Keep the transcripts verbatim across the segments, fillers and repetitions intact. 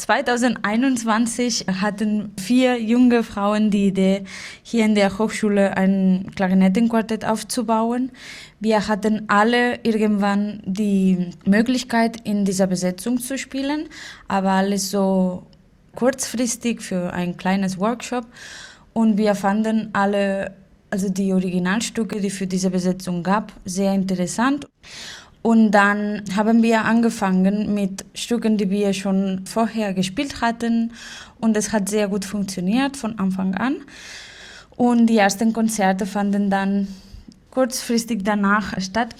zweitausendeinundzwanzig hatten vier junge Frauen die Idee, hier in der Hochschule ein Klarinettenquartett aufzubauen. Wir hatten alle irgendwann die Möglichkeit, in dieser Besetzung zu spielen, aber alles so kurzfristig für ein kleines Workshop. Und wir fanden alle, also die Originalstücke, die für diese Besetzung gab, sehr interessant. Und dann haben wir angefangen mit Stücken, die wir schon vorher gespielt hatten. Und es hat sehr gut funktioniert von Anfang an. Und die ersten Konzerte fanden dann kurzfristig danach statt.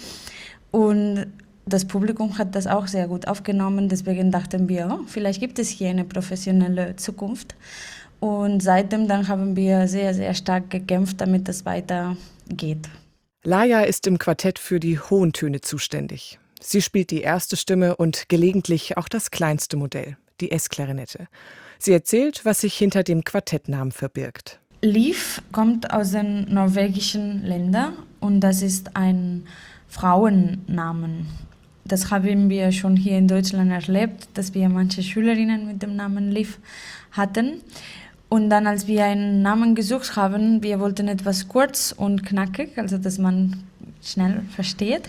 Und das Publikum hat das auch sehr gut aufgenommen. Deswegen dachten wir, oh, vielleicht gibt es hier eine professionelle Zukunft. Und seitdem dann haben wir sehr, sehr stark gekämpft, damit es weitergeht. Laia ist im Quartett für die hohen Töne zuständig. Sie spielt die erste Stimme und gelegentlich auch das kleinste Modell, die S-Klarinette. Sie erzählt, was sich hinter dem Quartettnamen verbirgt. Liv kommt aus den norwegischen Ländern und das ist ein Frauennamen. Das haben wir schon hier in Deutschland erlebt, dass wir manche Schülerinnen mit dem Namen Liv hatten. Und dann, als wir einen Namen gesucht haben, wir wollten etwas kurz und knackig, also dass man schnell versteht.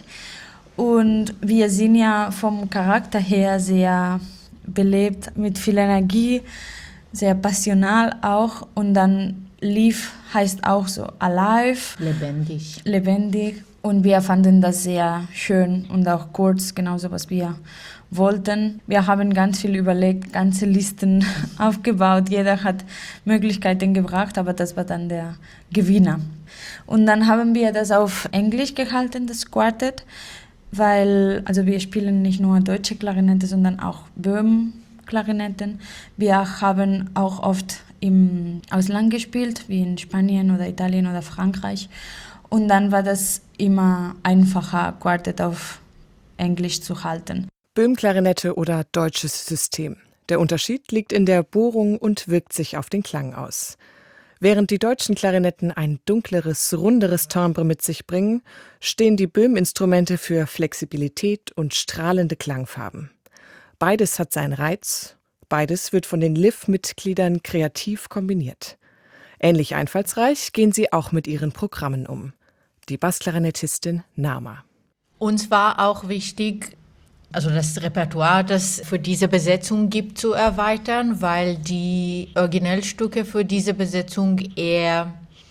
Und wir sind ja vom Charakter her sehr belebt, mit viel Energie, sehr passional auch. Und dann Liv heißt auch so alive. Lebendig. Lebendig. Und wir fanden das sehr schön und auch kurz, genauso was wir wollten. Wir haben ganz viel überlegt, ganze Listen aufgebaut. Jeder hat Möglichkeiten gebracht, aber das war dann der Gewinner. Und dann haben wir das auf Englisch gehalten, das Quartett, weil also wir spielen nicht nur deutsche Klarinette, sondern auch Böhm-Klarinetten. Wir haben auch oft im Ausland gespielt, wie in Spanien oder Italien oder Frankreich. Und dann war das immer einfacher, Quartett auf Englisch zu halten. Böhm-Klarinette oder deutsches System. Der Unterschied liegt in der Bohrung und wirkt sich auf den Klang aus. Während die deutschen Klarinetten ein dunkleres, runderes Timbre mit sich bringen, stehen die Böhm-Instrumente für Flexibilität und strahlende Klangfarben. Beides hat seinen Reiz, beides wird von den Liv-Mitgliedern kreativ kombiniert. Ähnlich einfallsreich gehen sie auch mit ihren Programmen um. Die Bassklarinettistin Nama. Uns war auch wichtig, also das Repertoire, das für diese Besetzung gibt, zu erweitern, weil die Originalstücke für diese Besetzung eher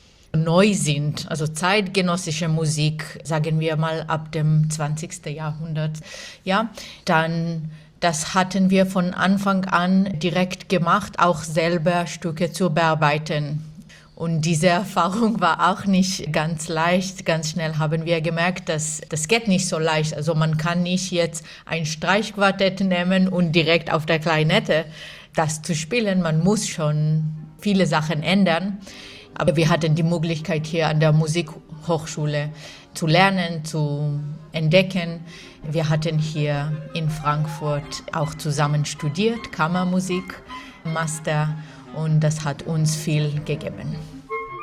neu sind. Also zeitgenössische Musik, sagen wir mal ab dem zwanzigsten Jahrhundert. Ja, dann das hatten wir von Anfang an direkt gemacht, auch selber Stücke zu bearbeiten. Und diese Erfahrung war auch nicht ganz leicht. Ganz schnell haben wir gemerkt, dass das geht nicht so leicht. Also man kann nicht jetzt ein Streichquartett nehmen und direkt auf der Klarinette das zu spielen. Man muss schon viele Sachen ändern. Aber wir hatten die Möglichkeit hier an der Musikhochschule zu lernen, zu entdecken. Wir hatten hier in Frankfurt auch zusammen studiert, Kammermusik, Master. Und das hat uns viel gegeben.